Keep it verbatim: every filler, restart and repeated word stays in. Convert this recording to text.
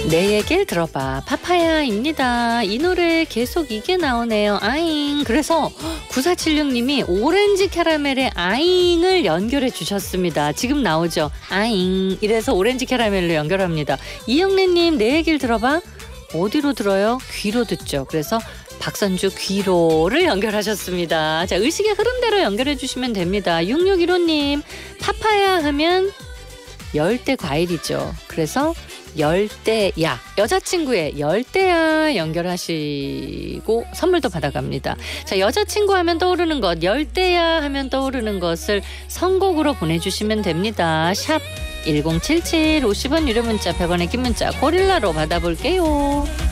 내 얘기를 들어봐. 파파야입니다. 이 노래 계속 이게 나오네요. 아잉. 그래서 구사칠육 님이 오렌지 캐러멜의 아잉을 연결해 주셨습니다. 지금 나오죠. 아잉. 이래서 오렌지 캐러멜로 연결합니다. 이영래님 내 얘기를 들어봐. 어디로 들어요? 귀로 듣죠. 그래서 박선주 귀로를 연결하셨습니다. 자, 의식의 흐름대로 연결해 주시면 됩니다. 육육일오 님 파파야 하면 열대 과일이죠. 그래서 열대야, 여자친구의 열대야 연결하시고 선물도 받아갑니다. 자, 여자친구 하면 떠오르는 것, 열대야 하면 떠오르는 것을 선곡으로 보내주시면 됩니다. 샵 일공칠칠 오십 원 유료 문자 백 원의 긴 문자 고릴라로 받아볼게요.